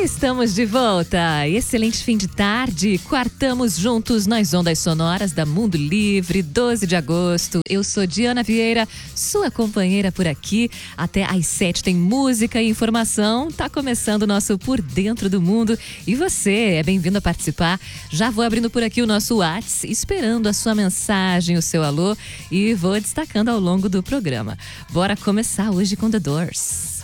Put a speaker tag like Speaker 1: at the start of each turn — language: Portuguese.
Speaker 1: Estamos de volta. Excelente fim de tarde. Quartamos juntos nas ondas sonoras da Mundo Livre, 12 de agosto. Eu sou Diana Vieira, sua companheira por aqui. Até às 7 tem música e informação. Tá começando o nosso Por Dentro do Mundo. E você é bem-vindo a participar. Já vou abrindo por aqui o nosso WhatsApp, esperando a sua mensagem, o seu alô. E vou destacando ao longo do programa. Bora começar hoje com The Doors.